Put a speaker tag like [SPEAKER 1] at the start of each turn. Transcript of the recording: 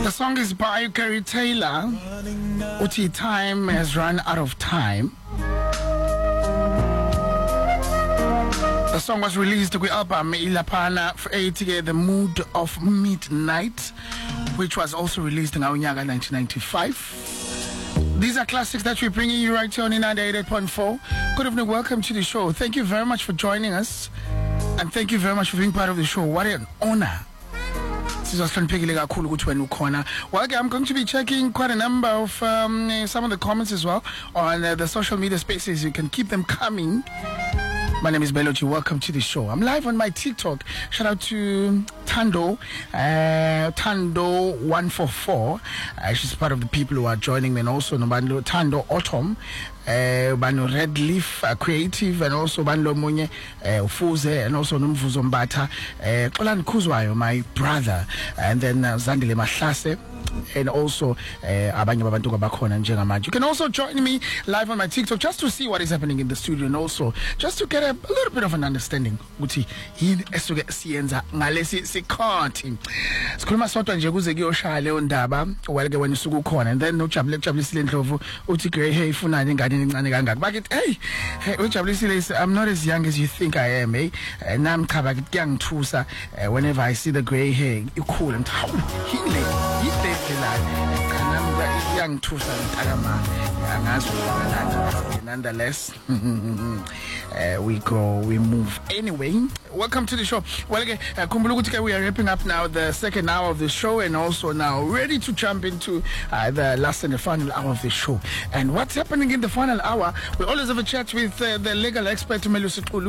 [SPEAKER 1] The song is by Gary Taylor. Uti Time Has Run Out of Time. The song was released with album Ilapana for The Mood of Midnight, which was also released in Aunyaga 1995. These are classics that we're bringing you right here on 98.4. Good evening, welcome to the show. Thank you very much for joining us, and thank you very much for being part of the show. What an honor. Well, I'm going to be checking quite a number of some of the comments as well on the social media spaces. You can keep them coming. My name is Belochi. Welcome to the show. I'm live on my TikTok. Shout out to Tando, Tando144. She's part of the people who are joining me, and also Tando Autumn, Bano Red Leaf Creative, and also Banlo Munye Ufuze, and also Numfuzo Mbata, Olan Kuzwayo, my brother, and then Zandile Mahlase. And also Abanye Babantuka Bakona and Jengamaj. You can also join me live on my TikTok just to see what is happening in the studio, and also just to get a little bit of an understanding. Uti in esuke siyenza ngalesi sikhathi. Sikhuluma sodwa nje kuze kuyoshaya leyo ndaba weleke wena usuku khona, and then ujabulisile Ndlovu uthi Gray, hey funani ingane encane kangaka. Bakithi hey ujabulisile, I'm not as young as you think I am, eh? Nami cha bakithi kuyangithusa whenever I see the gray hair. Cool and hile nonetheless, we move. Anyway, welcome to the show. Well, again, we are wrapping up now the second hour of the show, and also now ready to jump into the last and the final hour of the show. And what's happening in the final hour? We always have a chat with the legal expert Melusi Kulu.